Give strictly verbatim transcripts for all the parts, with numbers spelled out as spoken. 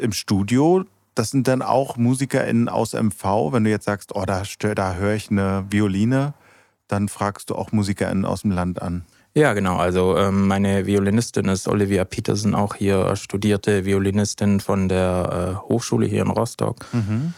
im Studio, das sind dann auch MusikerInnen aus M V, wenn du jetzt sagst, oh, da, da höre ich eine Violine, dann fragst du auch MusikerInnen aus dem Land an. Ja, genau. Also ähm, meine Violinistin ist Olivia Peterson, auch hier studierte Violinistin von der äh, Hochschule hier in Rostock. Mhm.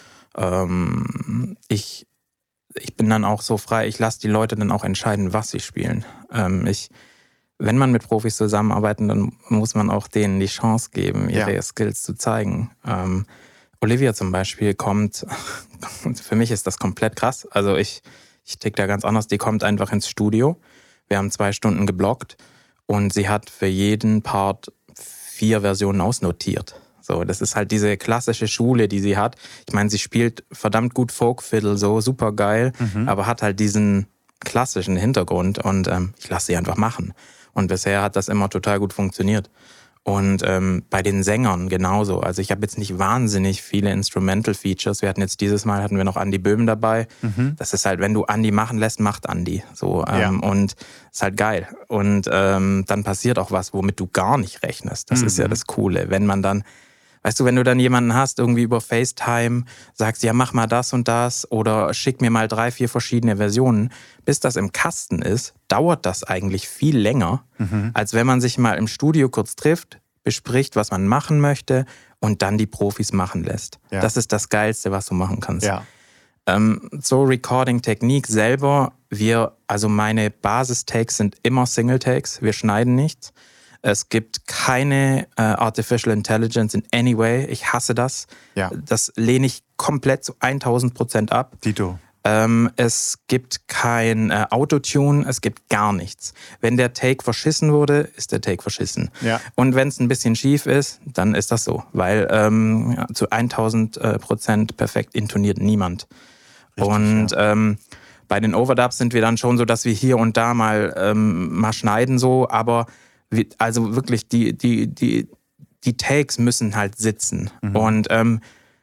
Ähm, ich, ich bin dann auch so frei, ich lasse die Leute dann auch entscheiden, was sie spielen. Ähm, ich, wenn man mit Profis zusammenarbeitet, dann muss man auch denen die Chance geben, ihre ja. Skills zu zeigen. Ähm, Olivia zum Beispiel kommt, für mich ist das komplett krass, also ich, ich tick da ganz anders, die kommt einfach ins Studio. Wir haben zwei Stunden geblockt und sie hat für jeden Part vier Versionen ausnotiert. So, das ist halt diese klassische Schule, die sie hat. Ich meine, sie spielt verdammt gut Folkfiddle, so super geil, mhm. aber hat halt diesen klassischen Hintergrund und ähm, ich lasse sie einfach machen. Und bisher hat das immer total gut funktioniert. Und ähm, bei den Sängern genauso. Also ich habe jetzt nicht wahnsinnig viele Instrumental-Features. Wir hatten jetzt dieses Mal, hatten wir noch Andi Böhm dabei. Mhm. Das ist halt, wenn du Andi machen lässt, macht Andi. So, ähm, ja. Und ist halt geil. Und ähm, dann passiert auch was, womit du gar nicht rechnest. Das mhm. ist ja das Coole. Wenn man dann, weißt du, wenn du dann jemanden hast, irgendwie über FaceTime, sagst, ja, mach mal das und das oder schick mir mal drei, vier verschiedene Versionen, bis das im Kasten ist, dauert das eigentlich viel länger, mhm. als wenn man sich mal im Studio kurz trifft, bespricht, was man machen möchte und dann die Profis machen lässt. Ja. Das ist das Geilste, was du machen kannst. Ja. Ähm, so Recording-Technik selber, wir, also meine Basis-Takes sind immer Single-Takes, wir schneiden nichts. Es gibt keine äh, Artificial Intelligence in any way. Ich hasse das. Ja. Das lehne ich komplett zu tausend Prozent ab. Dito. Ähm, es gibt kein äh, Autotune, es gibt gar nichts. Wenn der Take verschissen wurde, ist der Take verschissen. Ja. Und wenn es ein bisschen schief ist, dann ist das so. Weil ähm, ja, zu tausend Prozent perfekt intoniert niemand. Richtig, und ja. ähm, bei den Overdubs sind wir dann schon so, dass wir hier und da mal, ähm, mal schneiden so, aber also wirklich, die, die, die, die Takes müssen halt sitzen. Mhm. Und ähm,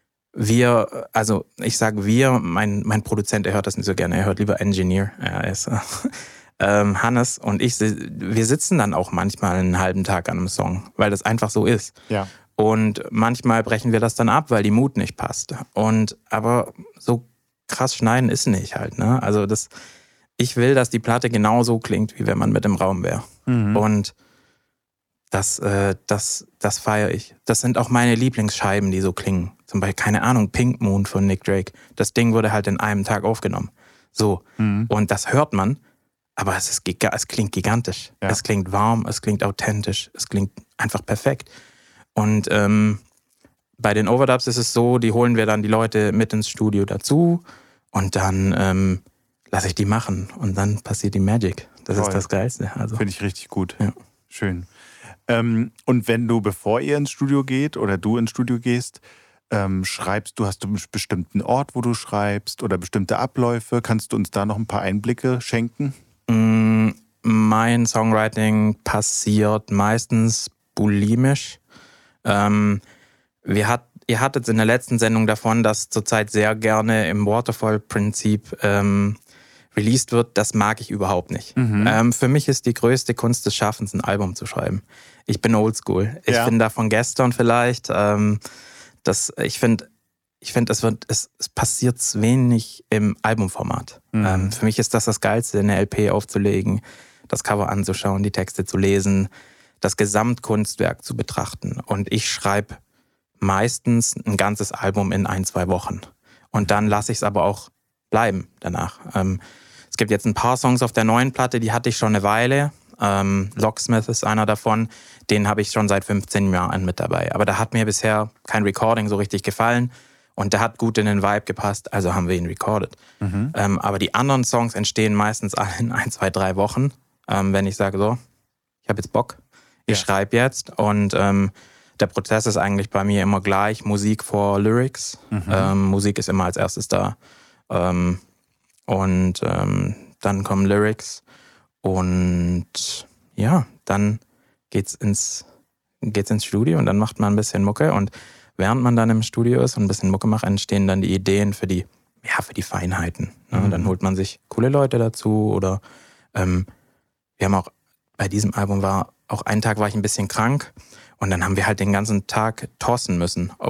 wir, also ich sage wir, mein, mein Produzent, er hört das nicht so gerne, er hört lieber Engineer. Er ist ähm, Hannes und ich, wir sitzen dann auch manchmal einen halben Tag an einem Song, weil das einfach so ist. Ja. Und manchmal brechen wir das dann ab, weil die Mut nicht passt. Und aber so krass schneiden ist nicht halt, ne? Also das, ich will, dass die Platte genauso klingt, wie wenn man mit im Raum wäre. Mhm. Und Das, äh, das, das feiere ich. Das sind auch meine Lieblingsscheiben, die so klingen. Zum Beispiel, keine Ahnung, Pink Moon von Nick Drake. Das Ding wurde halt in einem Tag aufgenommen. So. Mhm. Und das hört man, aber es, ist, es klingt gigantisch. Ja. Es klingt warm, es klingt authentisch, es klingt einfach perfekt. Und ähm, bei den Overdubs ist es so, die holen wir dann die Leute mit ins Studio dazu und dann ähm, lasse ich die machen und dann passiert die Magic. Das Toll. Ist das Geilste. Also. Finde ich richtig gut. Ja. Schön. Ähm, und wenn du, bevor ihr ins Studio geht oder du ins Studio gehst, ähm, schreibst du, hast du einen bestimmten Ort, wo du schreibst oder bestimmte Abläufe? Kannst du uns da noch ein paar Einblicke schenken? Mm, mein Songwriting passiert meistens bulimisch. Ähm, wir hat, ihr hattet in der letzten Sendung davon, dass zurzeit sehr gerne im Waterfall-Prinzip ähm, released wird. Das mag ich überhaupt nicht. Mhm. Ähm, für mich ist die größte Kunst des Schaffens, ein Album zu schreiben. Ich bin oldschool. Ich ja. bin da von gestern vielleicht. Ähm, das, ich finde, ich find, es, wird, es, es passiert wenig im Albumformat. Mhm. Ähm, für mich ist das das Geilste, eine L P aufzulegen, das Cover anzuschauen, die Texte zu lesen, das Gesamtkunstwerk zu betrachten. Und ich schreibe meistens ein ganzes Album in ein, zwei Wochen. Und dann lasse ich es aber auch bleiben danach. Ähm, es gibt jetzt ein paar Songs auf der neuen Platte, die hatte ich schon eine Weile. Ähm, Locksmith ist einer davon. Den habe ich schon seit fünfzehn Jahren mit dabei. Aber da hat mir bisher kein Recording so richtig gefallen. Und der hat gut in den Vibe gepasst, also haben wir ihn recorded. Mhm. Ähm, aber die anderen Songs entstehen meistens in ein, zwei, drei Wochen. Ähm, wenn ich sage so, ich habe jetzt Bock, ich ja. schreibe jetzt. Und ähm, der Prozess ist eigentlich bei mir immer gleich. Musik vor Lyrics. Mhm. Ähm, Musik ist immer als erstes da. Ähm, und ähm, dann kommen Lyrics. Und ja, dann geht's ins, geht's ins Studio und dann macht man ein bisschen Mucke. Und während man dann im Studio ist und ein bisschen Mucke macht, entstehen dann die Ideen für die, ja, für die Feinheiten. Ne? Mhm. Dann holt man sich coole Leute dazu oder ähm, wir haben auch, bei diesem Album war, auch einen Tag war ich ein bisschen krank und dann haben wir halt den ganzen Tag tossen müssen.